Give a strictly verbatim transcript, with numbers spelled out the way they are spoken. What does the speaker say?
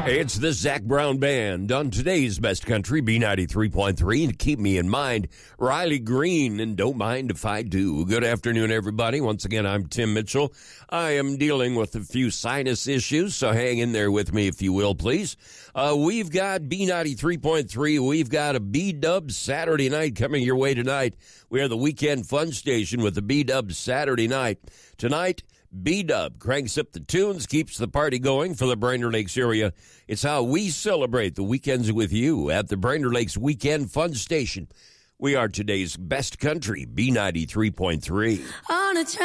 It's the Zach Brown Band on today's Best Country, B ninety-three point three. And keep me in mind, Riley Green, and don't mind if I do. Good afternoon, everybody. Once again, I'm Tim Mitchell. I am dealing with a few sinus issues, so hang in there with me if you will, please. Uh, we've got B ninety-three point three. We've got a B-Dub Saturday night coming your way tonight. We are the weekend fun station with the B-Dub Saturday night. Tonight, B-Dub cranks up the tunes, keeps the party going for the Brainerd Lakes area. It's how we celebrate the weekends with you at the Brainerd Lakes Weekend Fun Station. We are today's Best Country, B ninety-three point three. On a